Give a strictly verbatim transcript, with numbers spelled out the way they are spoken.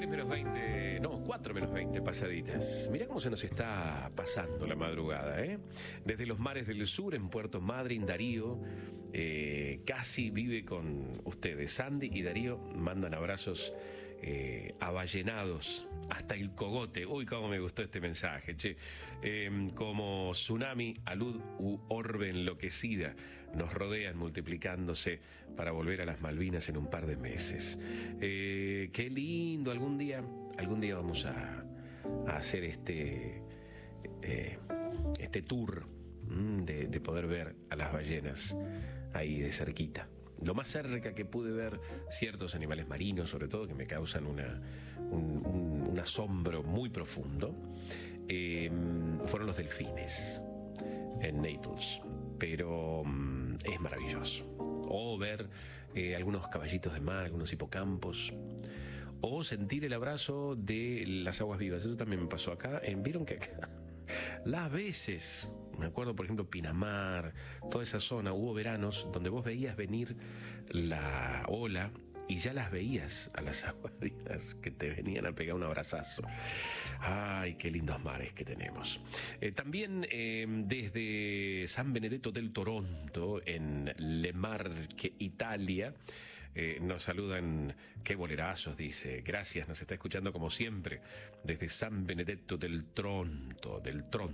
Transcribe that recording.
tres menos veinte, no, cuatro menos veinte pasaditas. Mirá cómo se nos está pasando la madrugada, ¿eh? Desde los mares del sur, en Puerto Madryn, Darío eh, casi vive con ustedes. Sandy y Darío mandan abrazos eh, aballenados hasta el cogote. Uy, cómo me gustó este mensaje, che. Eh, como tsunami, alud u orbe enloquecida nos rodean multiplicándose para volver a las Malvinas en un par de meses. Eh, qué lindo, algún día, algún día vamos a, a hacer este, eh, este tour mm, de, de poder ver a las ballenas ahí de cerquita. Lo más cerca que pude ver ciertos animales marinos, sobre todo, que me causan una, un, un, un asombro muy profundo, eh, fueron los delfines en Naples. Pero um, es maravilloso. O ver eh, algunos caballitos de mar, algunos hipocampos. O sentir el abrazo de las aguas vivas. Eso también me pasó acá. Eh, Vieron que acá, las veces, me acuerdo por ejemplo Pinamar, toda esa zona, hubo veranos donde vos veías venir la ola y ya las veías a las aguas vivas que te venían a pegar un abrazazo. Ay, qué lindos mares que tenemos. Eh, también eh, desde San Benedetto del Toronto, en Le Marche, Italia, eh, nos saludan. Qué bolerazos, dice. Gracias, nos está escuchando como siempre desde San Benedetto del Tronto, del Tronto.